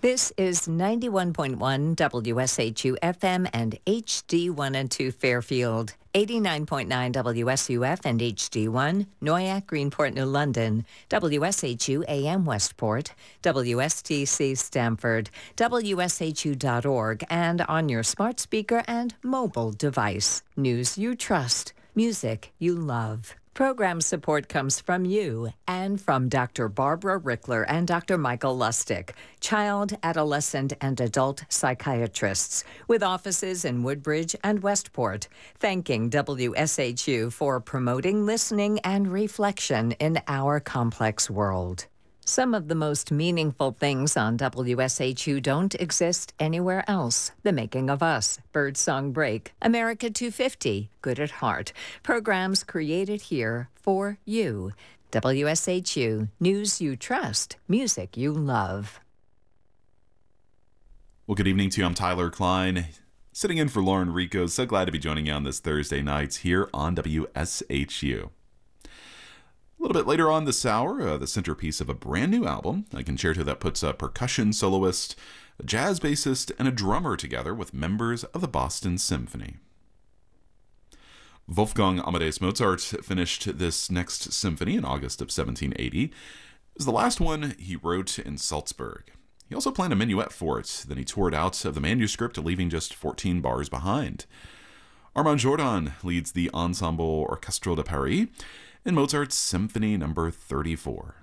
This is 91.1 WSHU FM and HD1 and 2 Fairfield, 89.9 WSUF and HD1, Noyak, Greenport, New London, WSHU AM Westport, WSTC Stamford, WSHU.org, and on your smart speaker and mobile device. News you trust, music you love. Program support comes from you and from Dr. Barbara Rickler and Dr. Michael Lustig, child, adolescent, and adult psychiatrists, with offices in Woodbridge and Westport, thanking WSHU for promoting listening and reflection in our complex world. Some of the most meaningful things on WSHU don't exist anywhere else. The Making of Us, Birdsong Break, America 250, Good at Heart. Programs created here for you. WSHU, news you trust, music you love. Well, good evening to you. I'm Tyler Klein, sitting in for Lauren Rico. So glad to be joining you on this Thursday night here on WSHU. A little bit later on this hour, the centerpiece of a brand new album I can share to you that puts a percussion soloist, a jazz bassist, and a drummer together with members of the Boston Symphony. Wolfgang Amadeus Mozart finished this next symphony in August of 1780. It was the last one he wrote in Salzburg. He also planned a minuet for it, then he tore it out of the manuscript, leaving just 14 bars behind. Armand Jordan leads the Ensemble Orchestral de Paris in Mozart's Symphony No. 34.